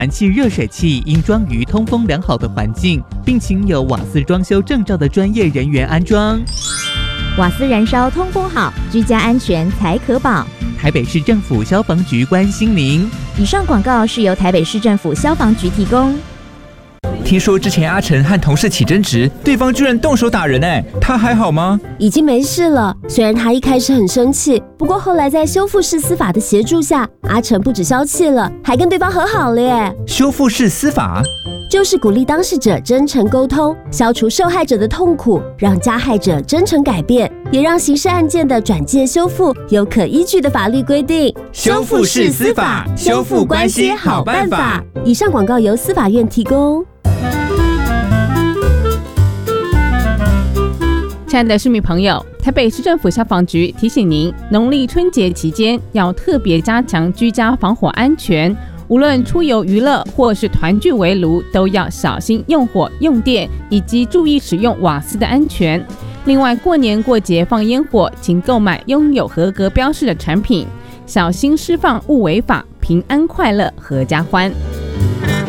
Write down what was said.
燃气热水器应装于通风良好的环境，并请有瓦斯装修证照的专业人员安装。 瓦斯燃烧通风好，居家安全才可保。 台北市政府消防局关心您。 以上广告是由台北市政府消防局提供。 听说之前阿成和同事起争执，对方居然动手打人他还好吗？ 已经没事了。虽然他一开始很生气，不过后来在修复式司法的协助下，阿成不止消气了，还跟对方和好了耶。 修复式司法就是鼓励当事者真诚沟通，消除受害者的痛苦，让加害者真诚改变，也让刑事案件的转介修复有可依据的法律规定。 修复式司法，修复关系好办法。 以上广告由司法院提供。 亲爱的市民朋友，台北市政府消防局提醒您，农历春节期间要特别加强居家防火安全，无论出游娱乐或是团聚围炉，都要小心用火用电，以及注意使用瓦斯的安全。另外，过年过节放烟火，请购买拥有合格标示的产品，小心释放勿违法，平安快乐阖家欢。